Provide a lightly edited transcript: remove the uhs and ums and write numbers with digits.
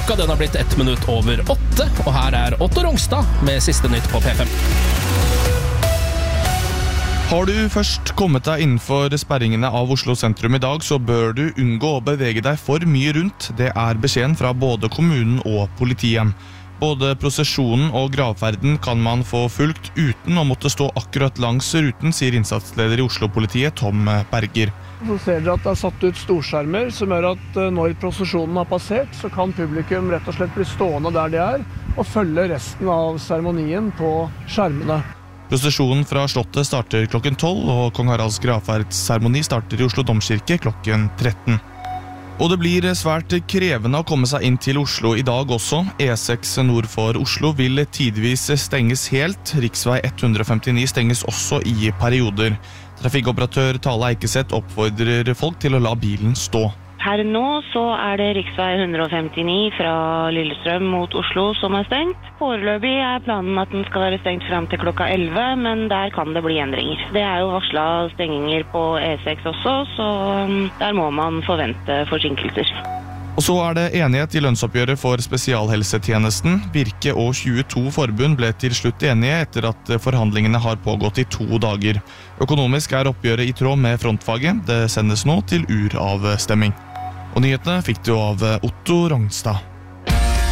Klokka den har blitt 1 minutt over 8, og her er Otto Rongstad med siste nytt på P5. Har du først kommet deg innenfor sperringene av Oslo sentrum i dag, så bør du unngå å bevege deg for mye rundt. Det er beskjeden fra både kommunen og politiet. Både prosesjonen og gravferden kan man få fulgt uten å måtte stå akkurat langs ruten, sier innsatsleder i Oslo-politiet Tom Berger. Så ser dere at det er satt ut storskjermer som gjør at når prosesjonen har passert, så kan publikum rett og slett bli stående der de er og følge resten av seremonien på skjermene. Prosesjonen fra Slottet starter klokken 12, og Kong Haralds gravferdsseremoni starter i Oslo Domkirke klokken 13. Og det blir svært krevende å komme seg inn til Oslo i dag også. E6 nord for Oslo vil tidvis stenges helt. Riksvei 159 stenges også i perioder. Trafikkoperatør Tale Eikeseth oppfordrer folk til å la bilen stå. Her nå så er det riksvei 159 fra Lillestrøm mot Oslo som er stengt. Foreløpig er planen at den skal være stengt frem til klokka 11, men der kan det bli endringer. Det er jo varslet stenginger på E6 også, så der må man forvente forsinkelser. Og så er det enighet i lønnsoppgjøret for spesialhelsetjenesten. Virke og 22 forbund ble til slutt enige etter at forhandlingene har pågått i 2 dager. Økonomisk er oppgjøret i tråd med frontfaget. Det sendes nå til uravstemming. Og nyhetene fikk du av Otto Rongstad.